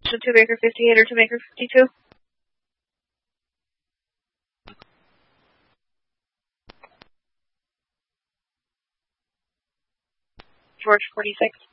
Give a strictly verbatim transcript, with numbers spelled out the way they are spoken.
attention to Baker fifty-eight or to Baker fifty-two. George forty-six.